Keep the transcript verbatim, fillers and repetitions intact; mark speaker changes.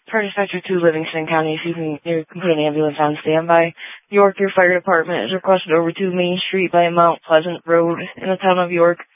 Speaker 1: For Dispatcher two, Livingston County, if you can, you can put an ambulance on standby. York, your fire department is requested over to Main Street by Mount Pleasant Road in the town of York.